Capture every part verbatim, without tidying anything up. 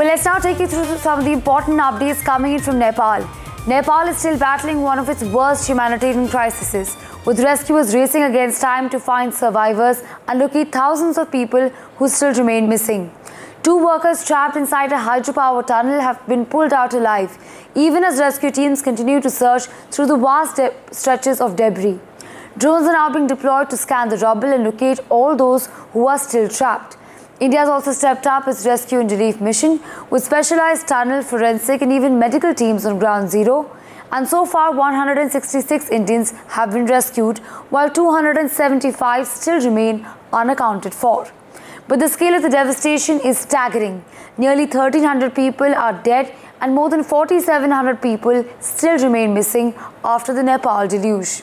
let's now take you through some of the important updates coming in from Nepal. Nepal is still battling one of its worst humanitarian crises, with rescuers racing against time to find survivors and locate thousands of people who still remain missing. Two workers trapped inside a hydropower tunnel have been pulled out alive, even as rescue teams continue to search through the vast stretches of debris. Drones are now being deployed to scan the rubble and locate all those who are still trapped. India has also stepped up its rescue and relief mission with specialized tunnel, forensic and even medical teams on ground zero. And so far, one hundred sixty-six Indians have been rescued, while two hundred seventy-five still remain unaccounted for. But the scale of the devastation is staggering. Nearly thirteen hundred people are dead and more than forty-seven hundred people still remain missing after the Nepal deluge.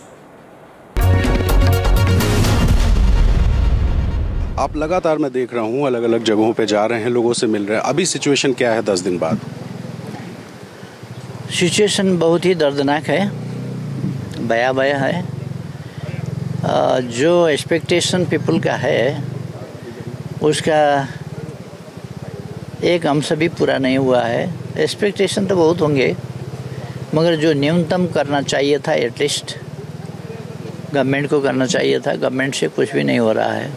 आप लगातार मैं देख रहा हूँ अलग अलग जगहों पे जा रहे हैं, लोगों से मिल रहे हैं। अभी सिचुएशन क्या है दस दिन बाद? सिचुएशन बहुत ही दर्दनाक है, भयावह है। जो एक्सपेक्टेशन पीपल का है उसका एक अंश भी पूरा नहीं हुआ है। एक्सपेक्टेशन तो बहुत होंगे, मगर जो न्यूनतम करना चाहिए था एटलीस्ट गवर्नमेंट को करना चाहिए था, गवर्नमेंट से कुछ भी नहीं हो रहा है।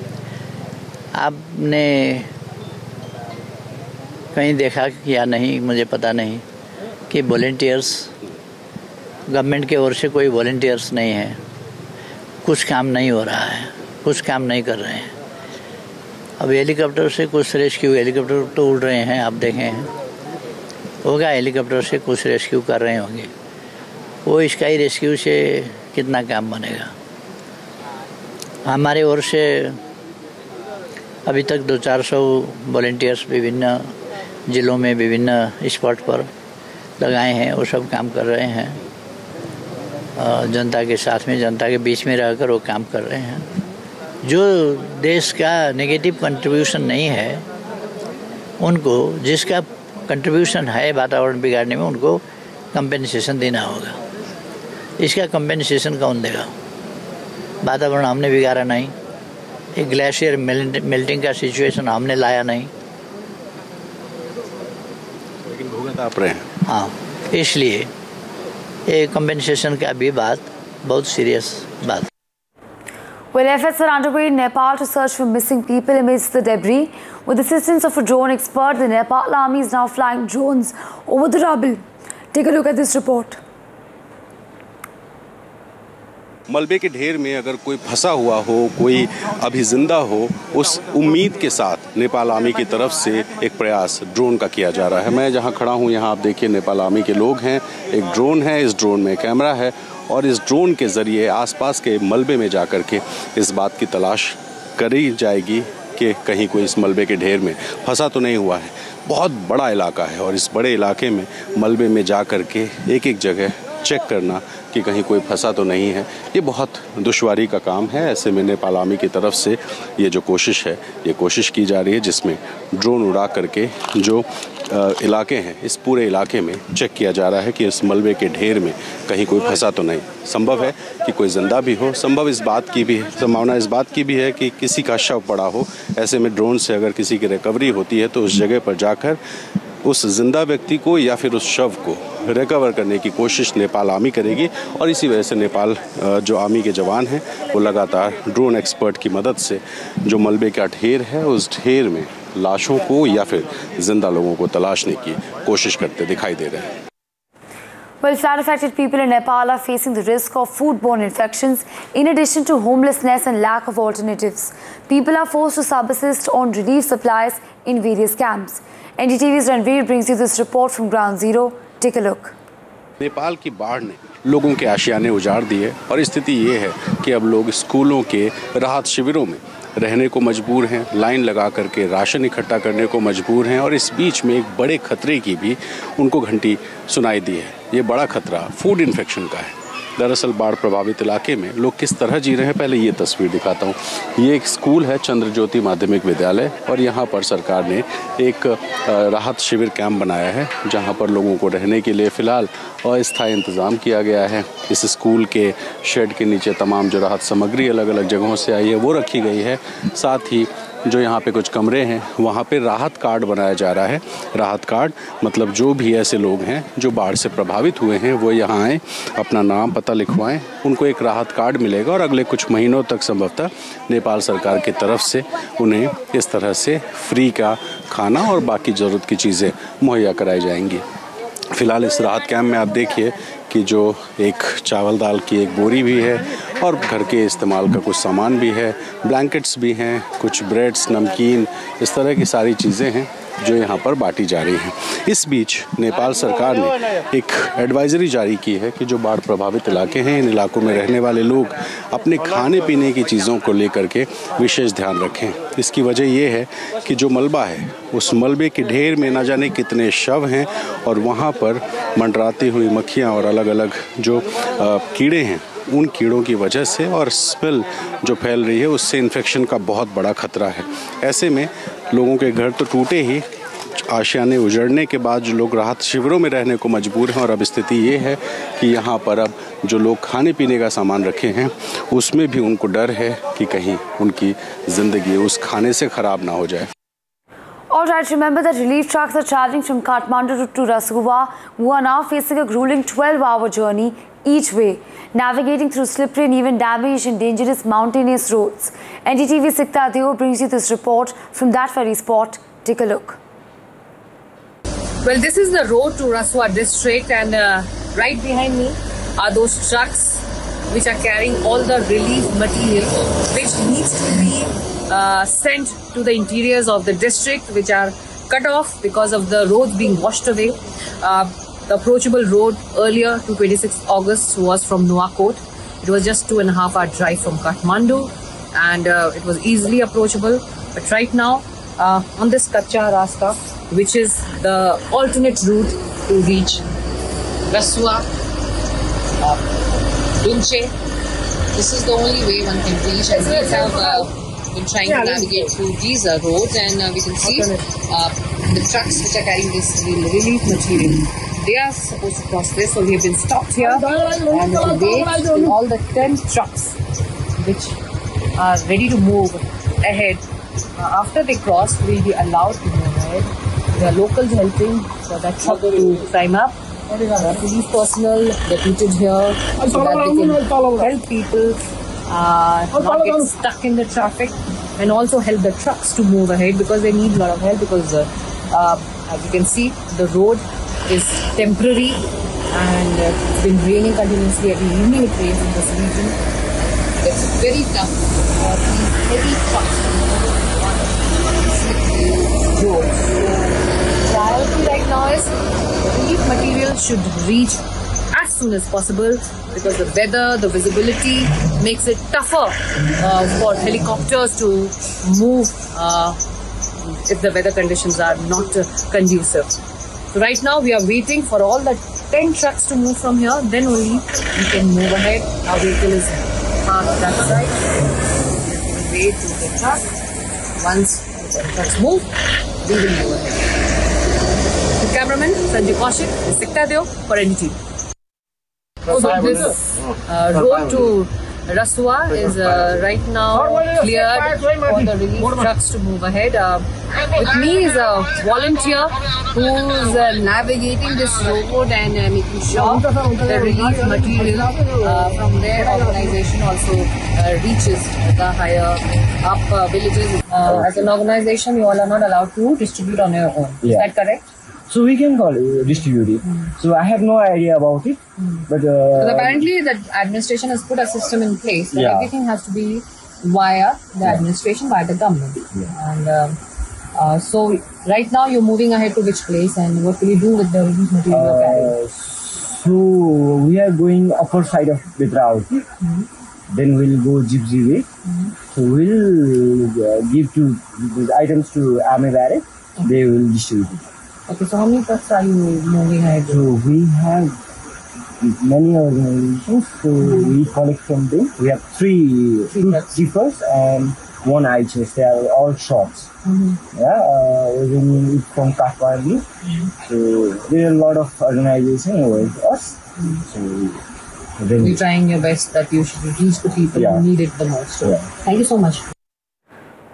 आपने कहीं देखा या नहीं मुझे पता नहीं कि वॉलंटियर्स, गवर्नमेंट के ओर से कोई वॉलंटियर्स नहीं है, कुछ काम नहीं हो रहा है, कुछ काम नहीं कर रहे हैं। अब हेलीकॉप्टर से कुछ रेस्क्यू, हेलीकॉप्टर तो उड़ रहे हैं, आप देखें हैं होगा, हेलीकॉप्टर से कुछ रेस्क्यू कर रहे होंगे, वो स्काई रेस्क्यू से कितना काम बनेगा? हमारे ओर से अभी तक दो चार सौ वॉलंटियर्स विभिन्न ज़िलों में विभिन्न स्पॉट पर लगाए हैं, वो सब काम कर रहे हैं। जनता के साथ में, जनता के बीच में रहकर वो काम कर रहे हैं। जो देश का नेगेटिव कंट्रीब्यूशन नहीं है, उनको जिसका कंट्रीब्यूशन है वातावरण बिगाड़ने में, उनको कंपेंसेशन देना होगा। इसका कंपेंसेशन कौन देगा? वातावरण हमने बिगाड़ा नहीं, एक ग्लेशियर मेल्टिंग का सिचुएशन हमने लाया नहीं, लेकिन भुगत आप रहे हैं। हाँ, इसलिए ये कंपेंसेशन का भी बात बहुत सीरियस बात। Well, efforts are underway in Nepal to search for missing people amidst the debris. With the assistance of a drone expert, the Nepal army is now flying drones over the rubble. Take a look at this report. मलबे के ढेर में अगर कोई फंसा हुआ हो, कोई अभी जिंदा हो, उस उम्मीद के साथ नेपाल आर्मी की तरफ से एक प्रयास ड्रोन का किया जा रहा है। मैं जहां खड़ा हूं, यहां आप देखिए नेपाल आर्मी के लोग हैं, एक ड्रोन है, इस ड्रोन में कैमरा है और इस ड्रोन के ज़रिए आसपास के मलबे में जा कर के इस बात की तलाश करी जाएगी कि कहीं कोई इस मलबे के ढेर में फंसा तो नहीं हुआ है। बहुत बड़ा इलाका है और इस बड़े इलाके में मलबे में जा कर के एक एक जगह चेक करना कि कहीं कोई फंसा तो नहीं है, ये बहुत दुश्वारी का काम है। ऐसे में नेपाल आर्मी की तरफ से ये जो कोशिश है, ये कोशिश की जा रही है जिसमें ड्रोन उड़ा करके जो इलाके हैं, इस पूरे इलाके में चेक किया जा रहा है कि इस मलबे के ढेर में कहीं कोई फंसा तो नहीं। संभव है कि कोई जिंदा भी हो, संभव इस बात की भी है, संभावना इस बात की भी है कि किसी का शव पड़ा हो। ऐसे में ड्रोन से अगर किसी की रिकवरी होती है तो उस जगह पर जाकर उस जिंदा व्यक्ति को या फिर उस शव को रिकवर करने की कोशिश नेपाल आर्मी करेगी। और इसी वजह से नेपाल जो आर्मी के जवान हैं वो लगातार ड्रोन एक्सपर्ट की मदद से जो मलबे का ढेर है, उस ढेर में लाशों को या फिर जिंदा लोगों को तलाशने की कोशिश करते दिखाई दे रहे हैं। Well, flood-affected people in Nepal are facing the risk of foodborne infections in addition to homelessness and lack of alternatives. People are forced to subsist on relief supplies in various camps. N D T V's Ranveer brings you this report from Ground Zero. Take a look. Nepal की बाढ़ ने लोगों के आशियाने उजाड़ दिए और स्थिति ये है कि अब लोग स्कूलों के राहत शिविरों में रहने को मजबूर हैं, लाइन लगा करके राशन इकट्ठा करने को मजबूर हैं और इस बीच में एक बड़े खतरे की भी उनको घंटी सुनाई दी है। ये बड़ा खतरा फूड इन्फेक्शन का है। दरअसल बाढ़ प्रभावित इलाके में लोग किस तरह जी रहे हैं, पहले ये तस्वीर दिखाता हूँ। ये एक स्कूल है, चंद्र ज्योति माध्यमिक विद्यालय, और यहाँ पर सरकार ने एक राहत शिविर कैंप बनाया है जहाँ पर लोगों को रहने के लिए फ़िलहाल अस्थायी इंतज़ाम किया गया है। इस स्कूल के शेड के नीचे तमाम जो राहत सामग्री अलग अलग जगहों से आई है वो रखी गई है। साथ ही जो यहाँ पे कुछ कमरे हैं वहाँ पे राहत कार्ड बनाया जा रहा है। राहत कार्ड मतलब जो भी ऐसे लोग हैं जो बाढ़ से प्रभावित हुए हैं वो यहाँ आएँ, अपना नाम पता लिखवाएं, उनको एक राहत कार्ड मिलेगा और अगले कुछ महीनों तक संभवतः नेपाल सरकार की तरफ से उन्हें इस तरह से फ्री का खाना और बाकी ज़रूरत की चीज़ें मुहैया कराई जाएंगी। फ़िलहाल इस राहत कैंप में आप देखिए कि जो एक चावल दाल की एक बोरी भी है और घर के इस्तेमाल का कुछ सामान भी है, ब्लैंकेट्स भी हैं, कुछ ब्रेड्स, नमकीन, इस तरह की सारी चीज़ें हैं जो यहाँ पर बांटी जा रही हैं। इस बीच नेपाल सरकार ने एक एडवाइजरी जारी की है कि जो बाढ़ प्रभावित इलाके हैं इन इलाकों में रहने वाले लोग अपने खाने पीने की चीज़ों को लेकर के विशेष ध्यान रखें। इसकी वजह ये है कि जो मलबा है उस मलबे के ढेर में ना जाने कितने शव हैं और वहाँ पर मंडराती हुई मक्खियाँ और अलग अलग जो आ, कीड़े हैं उन कीड़ों की वजह से और स्मेल जो फैल रही है उससे इन्फेक्शन का बहुत बड़ा खतरा है। ऐसे में लोगों के घर तो टूटे ही, आशियाने उजड़ने के बाद जो लोग राहत शिविरों में रहने को मजबूर हैं और अब स्थिति ये है कि यहाँ पर अब जो लोग खाने पीने का सामान रखे हैं उसमें भी उनको डर है कि कहीं उनकी ज़िंदगी उस खाने से ख़राब ना हो जाए। All right, remember that relief trucks are traveling from Kathmandu to Rasguva, who are now facing a grueling twelve hour journey each way, navigating through slippery and even damaged and dangerous mountainous roads. N D T V Sikta Deo brings you this report from that very spot. Take a look. Well, this is the road to Raswa district, and uh, right behind me are those trucks which are carrying all the relief material which needs to be uh, sent to the interiors of the district, which are cut off because of the roads being washed away. Uh, the approachable road earlier to twenty-sixth August was from Nuwakot. It was just two and a half hour drive from Kathmandu, and uh, it was easily approachable. But right now, uh, on this Kacha Rasta, which is the alternate route to reach Rasua, uh, Dunche, this is the only way one can reach, as we have uh, been trying to navigate through these uh, roads, and uh, we can see uh, the trucks which are carrying this relief material. They are supposed to cross this, so we have been stopped here and wait in all the ten trucks which are ready to move ahead. Uh, after they cross, we will be allowed to move ahead. There are locals helping for that truck to climb up. Uh, police personnel deputed here so that they can help people uh, not get stuck in the traffic, and also help the trucks to move ahead because they need a lot of help, because uh, uh, as you can see, the road is temporary and uh, it's been raining continuously. Every evening it rains in this region. It's very tough for these heavy trucks to move on slippery roads. So priority right now is relief material should reach as soon as possible, because the weather, the visibility makes it tougher uh, for helicopters to move uh, if the weather conditions are not uh, conducive. So right now we are waiting for all the ten trucks to move from here, then only we can move ahead. Our vehicle is parked that side. We wait to the truck. Once the trucks move, we will move ahead. The cameraman Sanjay Kaushik, Sikta Deo for N D T V. So this uh, road to Rasua is uh, right now cleared for the relief trucks to move ahead. Uh, with me is a volunteer who is uh, navigating this road and uh, making sure the relief material uh, from their organization also uh, reaches the higher up uh, villages. Uh, as an organization, you all are not allowed to distribute on your own. Yeah. Is that correct? So we can call it distribute it. Mm. So I have no idea about it, mm. but uh, so apparently the administration has put a system in place that yeah. everything has to be via the yeah. administration, via the government. Yeah. And um, uh, so right now you're moving ahead to which place, and what will you do with the relief material you're carrying? Uh, so we are going upper side of Petravati. Mm-hmm. Then we'll go Gypsy way. Mm-hmm. So we'll uh, give to the items to Army Barrack. Okay. They will distribute it. Okay, so how many trucks are you moving ahead? So we have many organizations, so mm-hmm. we collect from them. We have three, three jeepers and one I H S. They are all shops. Mm-hmm. Yeah, uh, we're bringing it from Kathmandu. Mm-hmm. So there are a lot of organizations with us. Mm-hmm. So you're trying your best that you should reach the people yeah. who need it the most. So yeah. thank you so much.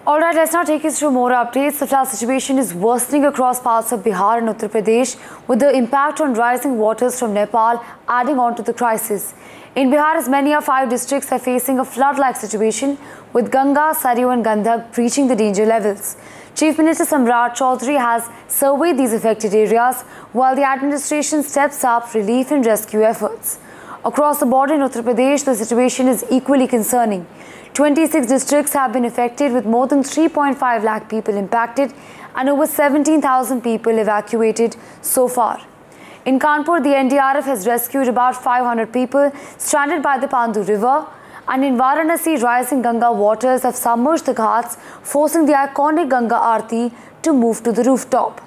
All right, let's now take you through more updates. The flood situation is worsening across parts of Bihar and Uttar Pradesh, with the impact on rising waters from Nepal adding on to the crisis. In Bihar, as many of five districts are facing a flood-like situation, with Ganga, Saryu and Gandhak breaching the danger levels. Chief Minister Samrat Chaudhary has surveyed these affected areas, while the administration steps up relief and rescue efforts. Across the border in Uttar Pradesh, the situation is equally concerning. twenty-six districts have been affected, with more than three point five lakh people impacted and over seventeen thousand people evacuated so far. In Kanpur, the N D R F has rescued about five hundred people stranded by the Pandu River, and in Varanasi, rising Ganga waters have submerged the ghats, forcing the iconic Ganga Aarti to move to the rooftop.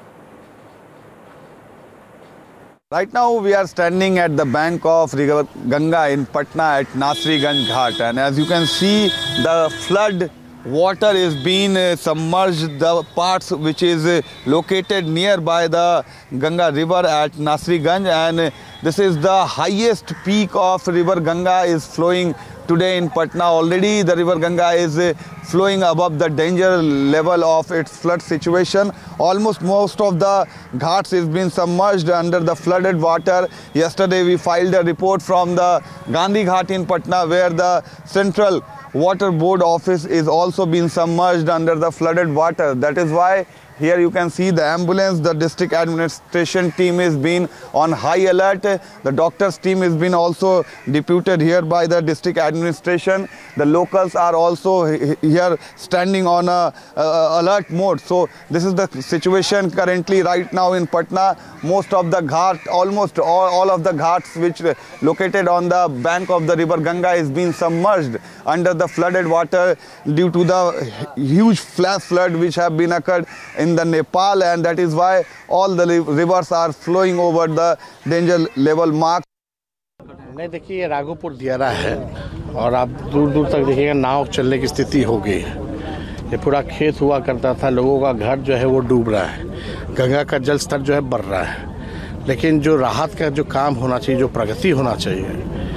Right now we are standing at the bank of river Ganga in Patna at Nasriganj Ghat, and as you can see, the flood water is being uh, submerged the parts which is uh, located nearby the Ganga river at Nasriganj, and uh, this is the highest peak of river Ganga is flowing today in Patna. Already the river Ganga is uh, flowing above the danger level of its flood situation. Almost most of the ghats is been submerged under the flooded water. Yesterday we filed a report from the Gandhi Ghat in Patna, where the Central Water Board office is also being submerged under the flooded water. That is why here you can see the ambulance, the district administration team is being on high alert. The doctors team is been also deputed here by the district administration. The locals are also here standing on a, a alert mode. So this is the situation currently right now in Patna. Most of the ghat, almost all, all of the ghats which located on the bank of the river Ganga is being submerged under the flooded water due to the huge flash flood which have been occurred in the Nepal, and that is why all the rivers are flowing over the danger level mark. नहीं देखिए, ये राघोपुर दियारा है और आप दूर दूर तक देखिएगा नाव चलने की स्थिति हो गई है। ये पूरा खेत हुआ करता था, लोगों का घर जो है वो डूब रहा है, गंगा का जल स्तर जो है बढ़ रहा है। लेकिन जो राहत का जो काम होना चाहिए, जो प्रगति होना चाहिए,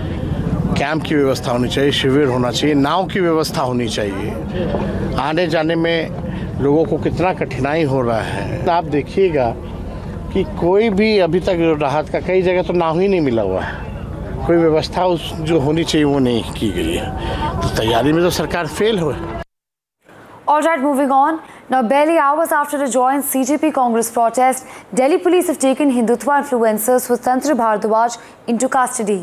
कैंप की व्यवस्था होनी चाहिए, शिविर होना चाहिए, नाव की व्यवस्था होनी चाहिए। आने जाने में लोगों को कितना कठिनाई हो रहा है। आप देखिएगा कि कोई भी अभी तक राहत का कई जगह तो नाव ही नहीं मिला हुआ है, कोई व्यवस्था उस जो होनी चाहिए वो नहीं की गई है। तो तैयारी में तो सरकार फेल हुई। All right, moving on. Now, barely hours after a joint C J P Congress protest, Delhi police have taken Hindutva influencers Swatantr Bharadwaj into custody.